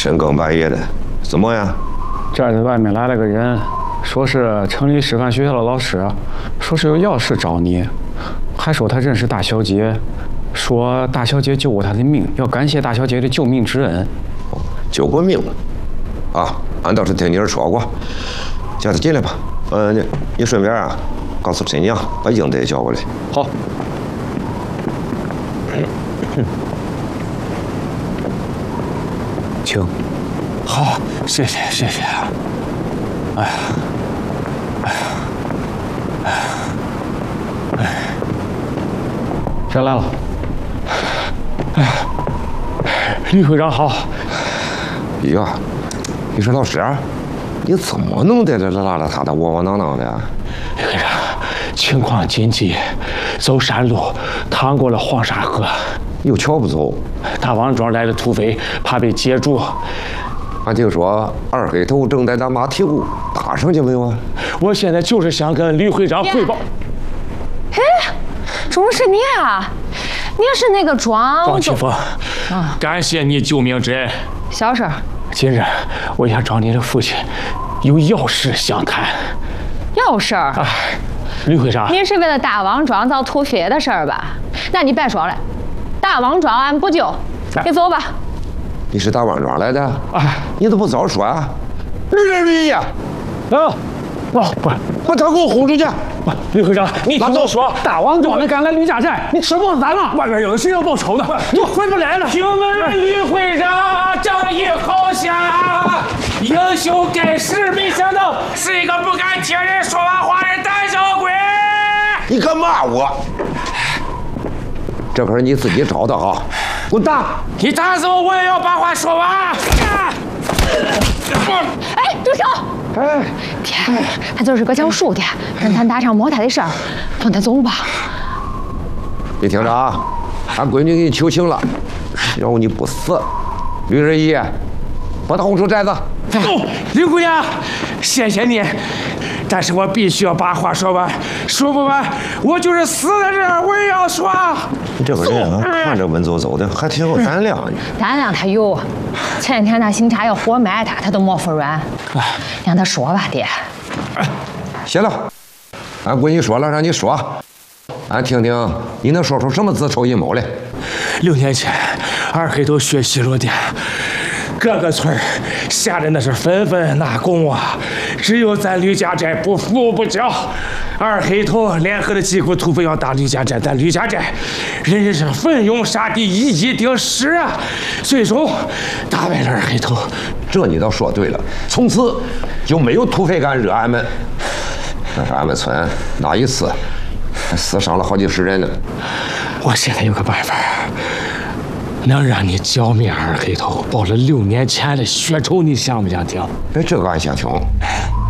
深更半夜的，怎么样？ 这儿在外面来了个人，说是城里师范学校的老师，说是有要事找你，还说他认识大小姐，说大小姐救过他的命，要感谢大小姐的救命之恩。 救过命了？啊，俺倒是听你儿说过。叫他进来吧。你顺便啊，告诉陈娘把英子也叫过来。 好。请。 好，谢谢。哎呀， 谁来了？ 吕会长好。 呀，你说老师，你怎么弄在这邋邋遢遢、窝窝囊囊的？ 吕会长，情况紧急，走山路，趟过了黄沙河。 有桥不走？ 大王庄来的土匪，怕被截住。 俺听说二黑头正在咱马蹄骨打上去没有啊？ 我现在就是想跟吕会长汇报。 哎，怎么是你啊？你是那个庄启峰，感谢你救命之恩。 小事。 今日我想找你的父亲，有要事相谈。 要事儿？ 吕会长， 你是为了大王庄遭土匪的事儿吧？那你别说了，大王庄俺不救，你走吧。 你是大王庄来的？你怎么不早说啊？吕呀！ 把他给我轰出去！吕会长，你听我说，大王庄的赶来吕家寨，你吃饱咱了。外面有谁要报仇的，你回不来了。请问吕会长，仗义好侠，英雄盖世，没想到是一个不敢听人说完话的胆小鬼。 你敢骂我？这可是你自己找的啊！滚蛋！ 你打死我，我也要把话说完。 哎，住手！爹，他就是个讲书的，跟咱打场没他的事儿，放他走吧。 你听着啊，俺闺女给你求情了，只要你不死，吕仁义，把他轰出寨子。 吕姑娘，谢谢你，但是我必须要把话说完，说不完，我就是死在这儿，我也要说。 你这个人啊，看着文绉绉的，还挺有胆量的。 胆量他有，前天那警察要活埋他都没服软。让他说吧，爹。 行了，俺闺女说了，让你说，俺听听你能说出什么自筹阴谋来。 6年前，二黑头血洗罗店，各个村吓得那是纷纷纳贡啊！只有咱吕家寨不服不骄。二黑头联合的几股土匪要打吕家寨，咱吕家寨人人是奋勇杀敌，一击定十啊！最终打败了二黑头。 这你倒说对了，从此就没有土匪敢惹俺们。但是俺们村那一次死伤了好几十人呢。 我现在有个办法，能让你剿灭二黑头，报了6年前的血仇，你想不想听？ 哎，这个俺想听。